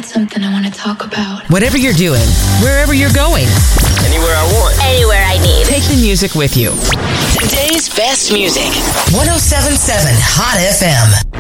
got something I want to talk about. Whatever you're doing, wherever you're going, anywhere I want, anywhere I need. Take the music with you. Today's best music. 107.7 Hot FM.